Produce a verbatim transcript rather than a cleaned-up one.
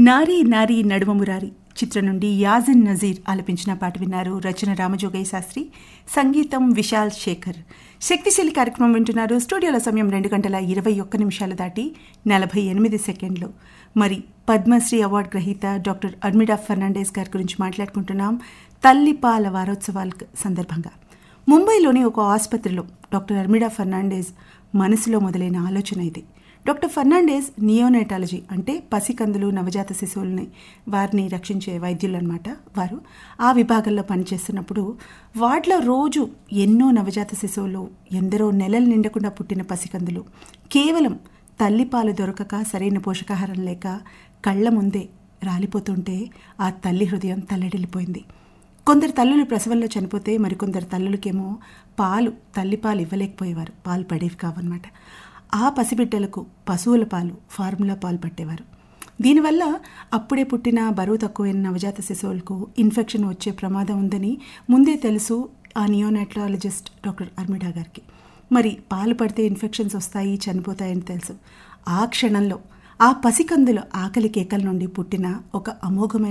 నారీ నారీ నడుమమురారి చిత్రం నుండి యాజిన్ నజీర్ ఆలపించిన పాట విన్నారు. రచన రామజోగయ్య శాస్త్రి, సంగీతం విశాల్ శేఖర్. శక్తిశీలి కార్యక్రమం వింటున్నారు. స్టూడియోల సమయం రెండు గంటల ఇరవై ఒక్క నిమిషాలు దాటి నలభై ఎనిమిది సెకండ్లు. మరి పద్మశ్రీ అవార్డు గ్రహీత డాక్టర్ అర్మిడా ఫెర్నాండెస్ గారి గురించి మాట్లాడుకుంటున్నాం తల్లిపాల వారోత్సవాల సందర్భంగా. ముంబైలోని ఒక ఆసుపత్రిలో డాక్టర్ అర్మిడా ఫెర్నాండెస్ మనసులో మొదలైన ఆలోచన ఇది. డాక్టర్ ఫెర్నాండెస్ నియోనేటాలజీ అంటే పసికందులు, నవజాత శిశువుల్ని వారిని రక్షించే వైద్యులు అనమాట. వారు ఆ విభాగంలో పనిచేస్తున్నప్పుడు వాటిలో రోజు ఎన్నో నవజాత శిశువులు, ఎందరో నెలలు నిండకుండా పుట్టిన పసికందులు కేవలం తల్లిపాలు దొరకక, సరైన పోషకాహారం లేక కళ్ల ముందే రాలిపోతుంటే ఆ తల్లి హృదయం తల్లడిల్లిపోయింది. కొందరు తల్లులు ప్రసవంలో చనిపోతే మరికొందరు తల్లులకేమో పాలు తల్లిపాలు ఇవ్వలేకపోయేవారు, పాలు పడేవి కావన్నమాట. ఆ పసిబిడ్డలకు పశువుల పాలు, ఫార్ములా పాలు పట్టేవారు. దీనివల్ల అప్పుడే పుట్టిన బరువు తక్కువైన నవజాత శిశువులకు ఇన్ఫెక్షన్ వచ్చే ప్రమాదం ఉందని ముందే తెలుసు ఆ నియోనాటాలజిస్ట్ డాక్టర్ అర్మిడా గారికి. మరి పాలు పడితే ఇన్ఫెక్షన్స్ వస్తాయి, చనిపోతాయని తెలుసు. ఆ క్షణంలో ఆ పసికందుల ఆకలి కేకల నుండి పుట్టిన ఒక అమోఘమైన